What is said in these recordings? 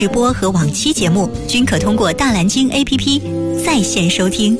直播和往期节目均可通过大蓝鲸 APP 在线收听。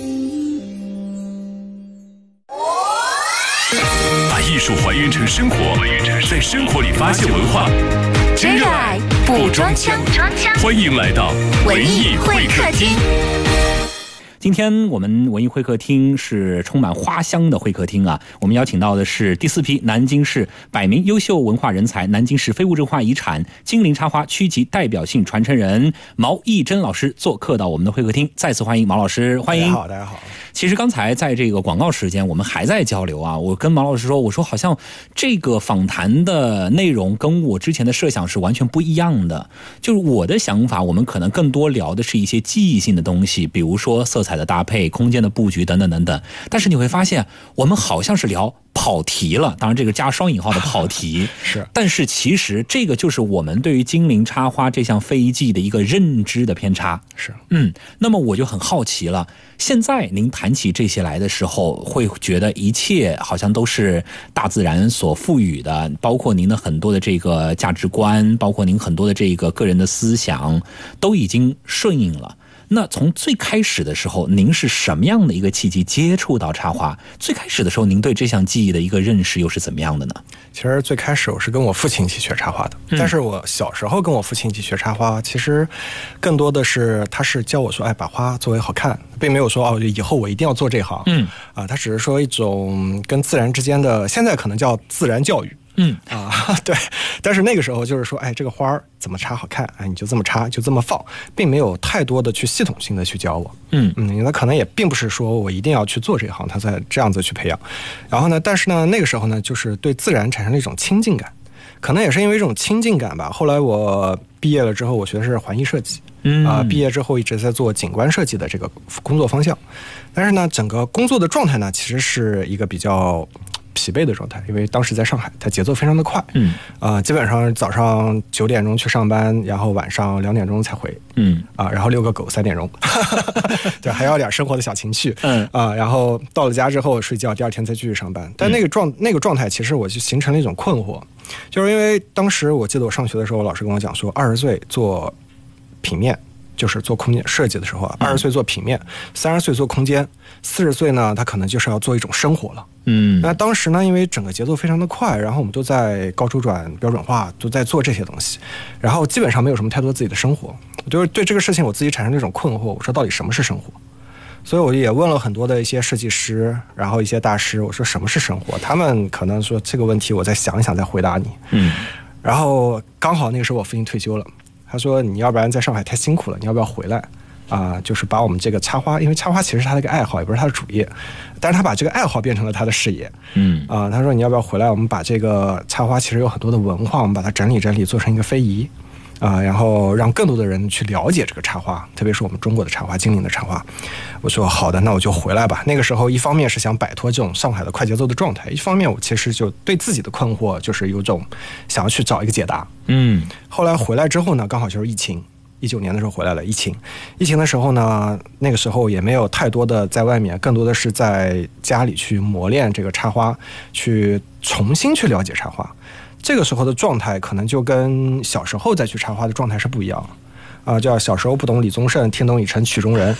把艺术还原成生活，在生活里发现文化， 真热爱不装腔。 欢迎来到文艺会客厅。 今天我们文艺会客厅是充满花香的会客厅啊！我们邀请到的是第4批南京市100名优秀文化人才、南京市非物质文化遗产金陵插花区级代表性传承人毛义珍老师做客到我们的会客厅，再次欢迎毛老师，欢迎。 大家好。 其实刚才在这个广告时间，我们还在交流啊。我跟毛老师说，我说好像这个访谈的内容跟我之前的设想是完全不一样的。就是我的想法，我们可能更多聊的是一些记忆性的东西，比如说色彩的搭配、空间的布局等等等等。但是你会发现，我们好像是聊跑题了，当然这个加双引号的跑题是。 但是其实这个就是我们对于金陵插花这项非遗技的一个认知的偏差。 是。 那么我就很好奇了，现在您谈起这些来的时候，会觉得一切好像都是大自然所赋予的，包括您的很多的这个价值观，包括您很多的这个个人的思想，都已经顺应了。那从最开始的时候，您是什么样的一个契机接触到插花？最开始的时候，您对这项技艺的一个认识又是怎么样的呢？ 其实最开始我是跟我父亲一起学插花的，但是我小时候跟我父亲一起学插花，其实更多的是他是教我说，把花作为好看，并没有说以后我一定要做这行。他只是说一种跟自然之间的，现在可能叫自然教育。对，但是那个时候就是说，这个花怎么插好看，你就这么插，就这么放，并没有太多的去系统性的去教我。那可能也并不是说我一定要去做这一行，他才这样子去培养。然后呢，但是呢，那个时候呢，就是对自然产生了一种亲近感，可能也是因为这种亲近感吧。后来我毕业了之后，我学的是环艺设计，毕业之后一直在做景观设计的这个工作方向，但是呢，整个工作的状态呢，其实是一个比较疲惫的状态，因为当时在上海，它节奏非常的快，基本上早上9点钟去上班，然后晚上2点钟才回，然后遛个狗3点钟，对，还要点生活的小情趣，然后到了家之后睡觉，第二天再继续上班。但那个状态，其实我就形成了一种困惑，就是因为当时我记得我上学的时候，老师跟我讲说，20岁做平面。就是做空间设计的时候，20岁做平面，30岁做空间，40岁呢，他可能就是要做一种生活了。那当时呢，因为整个节奏非常的快，然后我们都在高周转、标准化，都在做这些东西，然后基本上没有什么太多自己的生活。我就是对这个事情我自己产生了一种困惑，我说到底什么是生活？所以我也问了很多的一些设计师，然后一些大师，我说什么是生活？他们可能说这个问题我再想一想再回答你。然后刚好那个时候我父亲退休了。他说：“你要不然在上海太辛苦了，你要不要回来？就是把我们这个插花，因为插花其实是他的一个爱好，也不是他的主业，但是他把这个爱好变成了他的事业。他说你要不要回来？我们把这个插花其实有很多的文化，我们把它整理整理，做成一个非遗。”然后让更多的人去了解这个插花，特别是我们中国的插花、金陵的插花。我说好的，那我就回来吧。那个时候，一方面是想摆脱这种上海的快节奏的状态，一方面我其实就对自己的困惑就是有种想要去找一个解答。后来回来之后呢，刚好就是疫情，19年的时候回来了。疫情的时候呢，那个时候也没有太多的在外面，更多的是在家里去磨练这个插花，去重新去了解插花。这个时候的状态可能就跟小时候再去插花的状态是不一样的叫小时候不懂李宗盛，听懂李晨曲中人。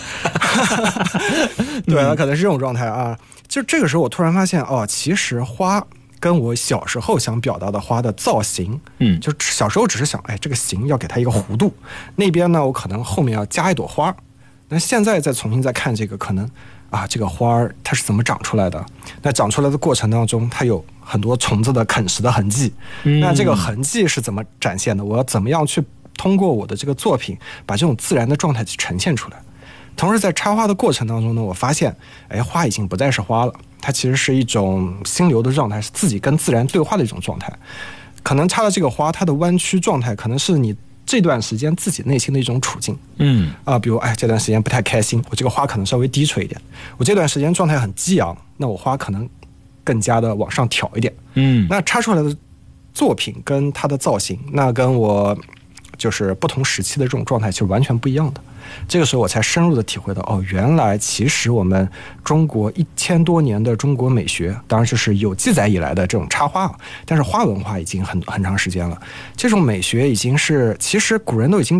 对，可能是这种状态啊。就这个时候我突然发现其实花跟我小时候想表达的花的造型，就小时候只是想这个形要给它一个弧度，那边呢我可能后面要加一朵花。那现在再重新再看这个，可能这个花它是怎么长出来的？那长出来的过程当中，它有很多虫子的啃食的痕迹。那这个痕迹是怎么展现的？我要怎么样去通过我的这个作品，把这种自然的状态去呈现出来？同时在插花的过程当中呢，我发现，花已经不再是花了，它其实是一种心流的状态，是自己跟自然对话的一种状态。可能插了这个花，它的弯曲状态，可能是你这段时间自己内心的一种处境。比如这段时间不太开心，我这个花可能稍微低垂一点；我这段时间状态很激昂，那我花可能更加的往上挑一点。那插出来的作品跟它的造型，那跟我就是不同时期的这种状态其实完全不一样的。这个时候我才深入的体会到，原来其实我们中国1000多年的中国美学，当然就是有记载以来的这种插花，但是花文化已经很长时间了。这种美学已经是，其实古人都已经